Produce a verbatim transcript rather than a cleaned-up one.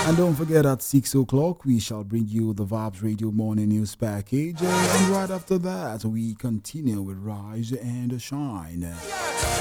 And don't forget at six o'clock we shall bring you the Vibes Radio Morning News Package. And right after that we continue with Rise and Shine.